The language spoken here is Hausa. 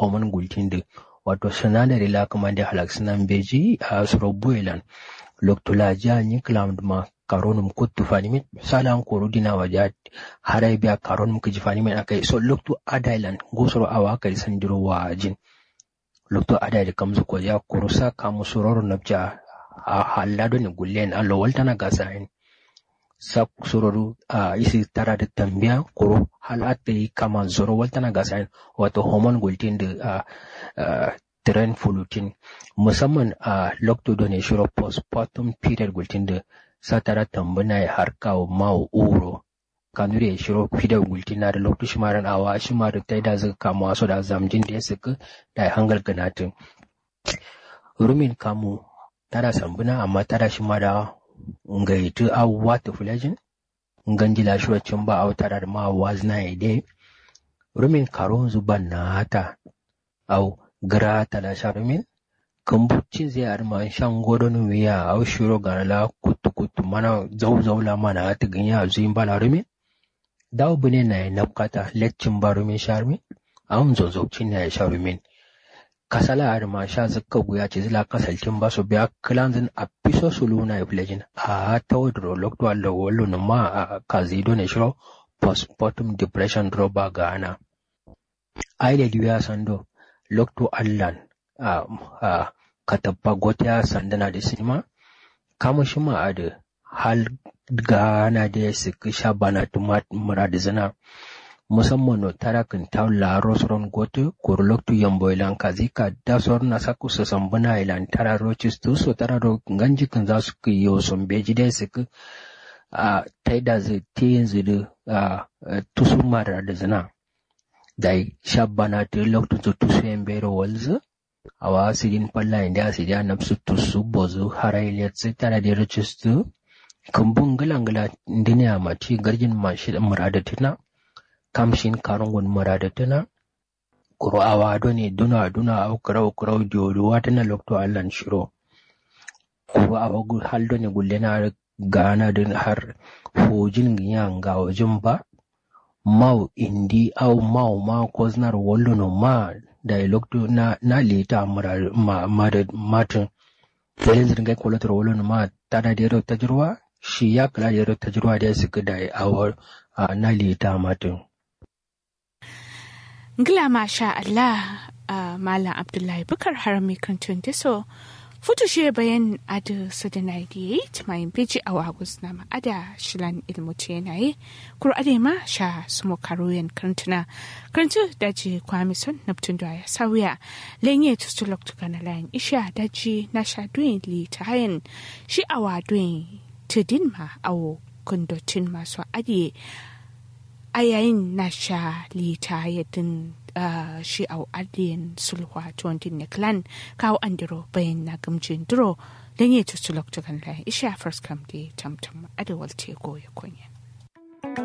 hormone gultin da wato sinadari la kuma da halaksinan beji a sorobuelan loktulaja ni klamdma karonum kuttu fanimit salan korudina waja harai biya karonum kujifanimin akai so loktu adailan gosoro awa kai sandiro wajin loktu adail kamzu ko ya kurusa kamusuroro nabja a halado ni gullen allo waltana gasain sak sururu isi tara da tambiya kuro halatta kama zoro waltana gasain wato hormone gultin da tren fulutin musamman a lokto da ne shiro postpartum period gultin da satara tambuna ya harka mawo uro kanure ya shiro period gultin na da lokto shimaran awa shimaran ta da zaka kama so da zamjin da ya saka da hangal ganatin rumin kamu tara sambuna amma tara shimara ngaitu au watu fulajin nganjila shiro chumba au tara da ma wazna ide rumin karon zuban na hata au gra tala sharumin kambucin zai arma shan godon wiya au shiro ganala kutu mana zaula mana hata ganya zuin bala rumin dawo bune na nabkata leccin barumin sharumin au zozocin na sharumin kasala arma sha zakka guya ce zila kasaltin ba su biya kilanzin a piso suluna ya filajin a ta wadro lokto allo wallo ma a kazido ne shiro postpartum depression droba ga ana aile diya sando lokto allan katabba gotiya sandana da sinima kama shi ma da hal gana da ya siki sha bana tumat murad zina musamman no tarakin taula rosron goto kur lokto yambo ilan kazika da sorna saku su sambuna ilan tara rochis tu so tara ro ganji kan za su kiyo son beji da siki taida zai tiyin zidu tusu mara da zina dai shabbana te lokto to tusu embero walza awa sidin palla inda sidia napsu tusu bozu haraile tsitara de register kumbun galangala ndinya mati garjin mashi muradatina kamshin karungun muradatina kuro awa doni duna au kurau diodu watana lokto allan shiro kuro awa haldo ne gullena gana din har hojin giyanga wajin ba mau indi au mau ma koznar wallo no ma dialog na leta matin felin zirga kwalatar wallo no ma tada da yaro tajirwa shi ya kula da yaro tajirwa da su da awar na leta matin ngila masha Allah malam Abdullahi Bukar harami kan so Futu she bayan ada sadana diet mai biji awagus na ma ada shilan ilmu tenaye kur ade ma sha sumo karoyen kantuna kantu daji kwamison naptun da ya sawiya lenye tustulok tukana lan isha daji na sha duin li tayen shi awa duin tudin ma awo kundotin masu ade ayayin na sha li tayen shi au adiyan sulwa tuwantin ne klan kawo andiro bayan na gamjin duro don yi tutulok tukan lai isha first come day tamtam adawal teko ya kunya.